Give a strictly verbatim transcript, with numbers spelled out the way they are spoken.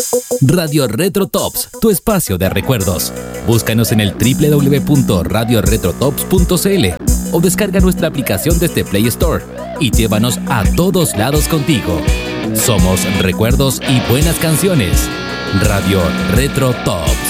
Radio Retro Tops, tu espacio de recuerdos. Búscanos en el doble u doble u doble u punto radio retro tops punto c l o descarga nuestra aplicación desde Play Store y llévanos a todos lados contigo. Somos recuerdos y buenas canciones. Radio Retro Tops.